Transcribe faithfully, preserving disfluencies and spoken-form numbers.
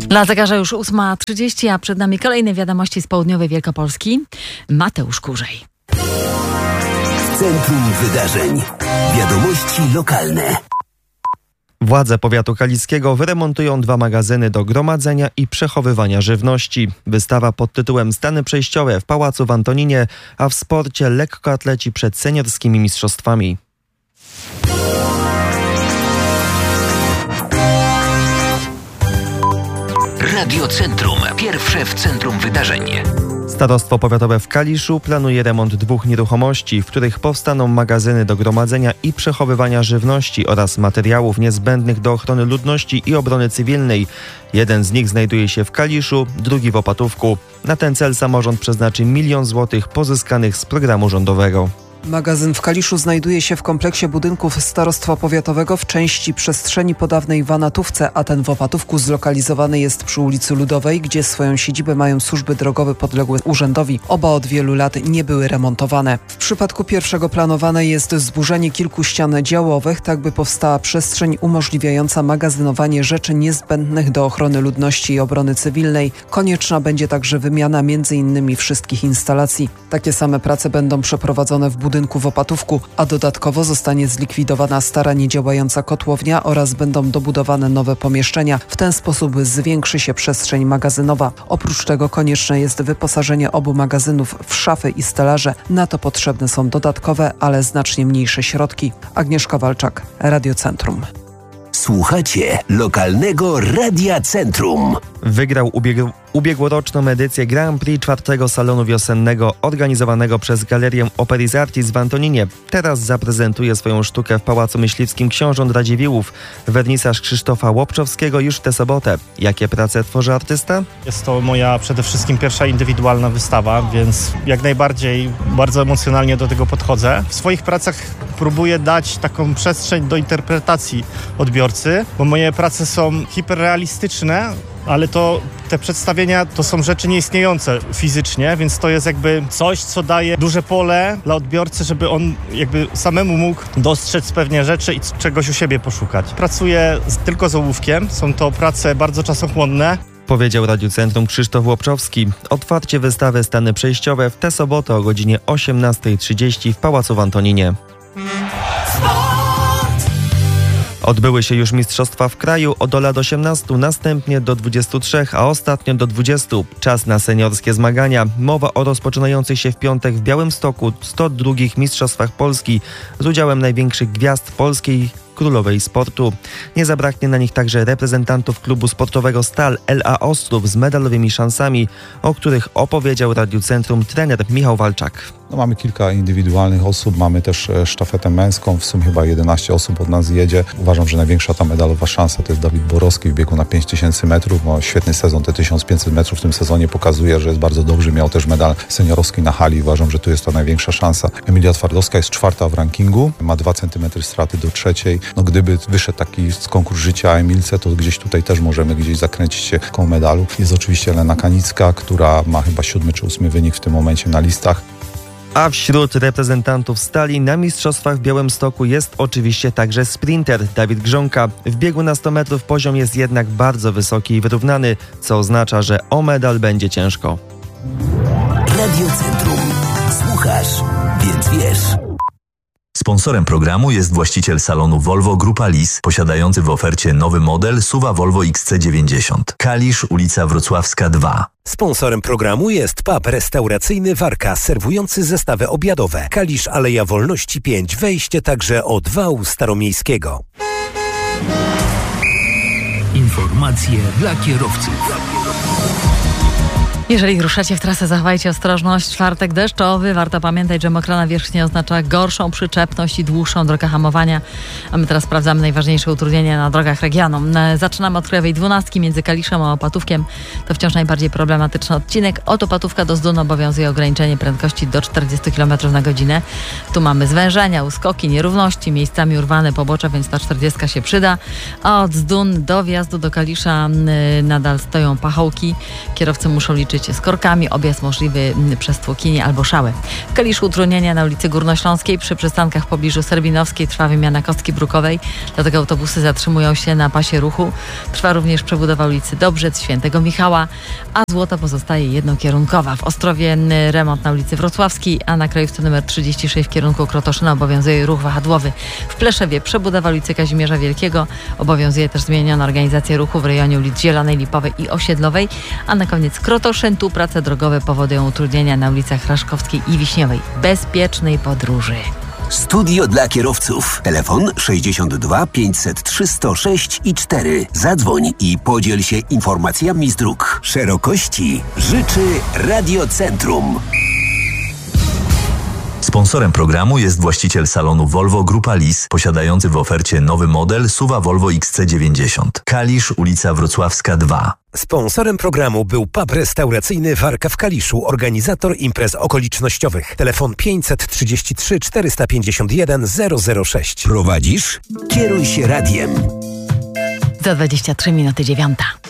Na zegarze już ósma trzydzieści, a przed nami kolejne wiadomości z południowej Wielkopolski. Mateusz Kurzej. W centrum wydarzeń. Wiadomości lokalne. Władze powiatu kaliskiego wyremontują dwa magazyny do gromadzenia i przechowywania żywności. Wystawa pod tytułem Stany przejściowe w Pałacu w Antoninie, a w sporcie lekkoatleci przed seniorskimi mistrzostwami. Radio Centrum. Pierwsze w centrum wydarzeń. Starostwo powiatowe w Kaliszu planuje remont dwóch nieruchomości, w których powstaną magazyny do gromadzenia i przechowywania żywności oraz materiałów niezbędnych do ochrony ludności i obrony cywilnej. Jeden z nich znajduje się w Kaliszu, drugi w Opatówku. Na ten cel samorząd przeznaczy milion złotych pozyskanych z programu rządowego. Magazyn w Kaliszu znajduje się w kompleksie budynków Starostwa Powiatowego w części przestrzeni po dawnej Wanatówce, a ten w Opatówku zlokalizowany jest przy ulicy Ludowej, gdzie swoją siedzibę mają służby drogowe podległe urzędowi. Oba od wielu lat nie były remontowane. W przypadku pierwszego planowane jest zburzenie kilku ścian działowych, tak by powstała przestrzeń umożliwiająca magazynowanie rzeczy niezbędnych do ochrony ludności i obrony cywilnej. Konieczna będzie także wymiana między innymi wszystkich instalacji. Takie same prace będą przeprowadzone w budynku budynku w Opatówku, a dodatkowo zostanie zlikwidowana stara niedziałająca kotłownia oraz będą dobudowane nowe pomieszczenia. W ten sposób zwiększy się przestrzeń magazynowa. Oprócz tego konieczne jest wyposażenie obu magazynów w szafy i stelaże. Na to potrzebne są dodatkowe, ale znacznie mniejsze środki. Agnieszka Walczak, Radio Centrum. Słuchacie lokalnego Radia Centrum. Wygrał ubieg- ubiegłoroczną edycję Grand Prix czwartego salonu wiosennego organizowanego przez Galerię Operis Artis w Antoninie. Teraz zaprezentuje swoją sztukę w Pałacu Myśliwskim Książąt Radziwiłłów. Wernisaż Krzysztofa Łopczowskiego już w tę sobotę. Jakie prace tworzy artysta? Jest to moja przede wszystkim pierwsza indywidualna wystawa, więc jak najbardziej bardzo emocjonalnie do tego podchodzę. W swoich pracach próbuję dać taką przestrzeń do interpretacji odbiorcy, bo moje prace są hiperrealistyczne, ale to te przedstawienia to są rzeczy nieistniejące fizycznie, więc to jest jakby coś, co daje duże pole dla odbiorcy, żeby on jakby samemu mógł dostrzec pewnie rzeczy i czegoś u siebie poszukać. Pracuję z, tylko z ołówkiem, są to prace bardzo czasochłonne. Powiedział Radiu Centrum Krzysztof Łopczowski. Otwarcie wystawy Stany przejściowe w tę sobotę o godzinie osiemnasta trzydzieści w Pałacu w Antoninie. Odbyły się już mistrzostwa w kraju od lat osiemnastu, następnie do dwudziestu trzech, a ostatnio do dwudziestu. Czas na seniorskie zmagania. Mowa o rozpoczynających się w piątek w Białymstoku sto drugich mistrzostwach Polski z udziałem największych gwiazd polskiej królowej sportu. Nie zabraknie na nich także reprezentantów klubu sportowego Stal L A Ostrów z medalowymi szansami, o których opowiedział Radiu Centrum trener Michał Walczak. No, mamy kilka indywidualnych osób, mamy też sztafetę męską, w sumie chyba jedenaście osób od nas jedzie. Uważam, że największa ta medalowa szansa to jest Dawid Borowski w biegu na pięć tysięcy metrów. No, świetny sezon, te tysiąc pięćset metrów w tym sezonie pokazuje, że jest bardzo dobry. Miał też medal seniorowski na hali. Uważam, że tu jest ta największa szansa. Emilia Twardowska jest czwarta w rankingu, ma dwa centymetry straty do trzeciej. No, gdyby wyszedł taki z konkurs życia Emilce, to gdzieś tutaj też możemy gdzieś zakręcić się koło medalu. Jest oczywiście Elena Kanicka, która ma chyba siódmy czy ósmy wynik w tym momencie na listach. A wśród reprezentantów Stali na mistrzostwach w Białymstoku jest oczywiście także sprinter Dawid Grząka. W biegu na sto metrów poziom jest jednak bardzo wysoki i wyrównany, co oznacza, że o medal będzie ciężko. Radio Centrum. Słuchasz, więc wiesz. Sponsorem programu jest właściciel salonu Volvo Grupa Lis, posiadający w ofercie nowy model S U V-a Volvo X C dziewięćdziesiąt. Kalisz, ulica Wrocławska dwa. Sponsorem programu jest pub restauracyjny Warka, serwujący zestawy obiadowe. Kalisz, Aleja Wolności pięć, wejście także od wału staromiejskiego. Informacje dla kierowców. Jeżeli ruszacie w trasę, zachowajcie ostrożność. Czwartek deszczowy. Warto pamiętać, że mokra nawierzchnia oznacza gorszą przyczepność i dłuższą drogę hamowania. A my teraz sprawdzamy najważniejsze utrudnienia na drogach regionu. Zaczynamy od krajowej dwunastki między Kaliszem a Opatówkiem. To wciąż najbardziej problematyczny odcinek. Od Opatówka do Zdun obowiązuje ograniczenie prędkości do czterdziestu kilometrów na godzinę. Tu mamy zwężenia, uskoki, nierówności, miejscami urwane pobocze, więc ta czterdziestka się przyda. A od Zdun do wjazdu do Kalisza nadal stoją pachołki. Kierowcy muszą liczyć liczycie z korkami. Objazd możliwy przez Tłokinię albo Szałę. W Kaliszu utrudnienia na ulicy Górnośląskiej. Przy przystankach w pobliżu Serbinowskiej trwa wymiana kostki brukowej, dlatego autobusy zatrzymują się na pasie ruchu. Trwa również przebudowa ulicy Dobrzec, Świętego Michała, a Złota pozostaje jednokierunkowa. W Ostrowie remont na ulicy Wrocławskiej, a na Krajówce numer trzydzieści sześć w kierunku Krotoszyna obowiązuje ruch wahadłowy. W Pleszewie przebudowa ulicy Kazimierza Wielkiego. Obowiązuje też zmieniona organizacja ruchu w rejonie ulic Zielonej, Lipowej i Osiedlowej. A na koniec Krotoszyn. Tu prace drogowe powodują utrudnienia na ulicach Raszkowskiej i Wiśniowej. Bezpiecznej podróży. Studio dla kierowców. Telefon sześćdziesiąt dwa pięćset trzy sto sześć i cztery. Zadzwoń i podziel się informacjami z dróg. Szerokości życzy Radiocentrum. Sponsorem programu jest właściciel salonu Volvo Grupa Lis, posiadający w ofercie nowy model SUV Volvo X C dziewięćdziesiąt. Kalisz, ulica Wrocławska dwa. Sponsorem programu był pub restauracyjny Warka w Kaliszu, organizator imprez okolicznościowych. Telefon pięćset trzydzieści trzy czterysta pięćdziesiąt jeden zero zero sześć. Prowadzisz? Kieruj się radiem. Za dwadzieścia trzy minuty dziewiąta.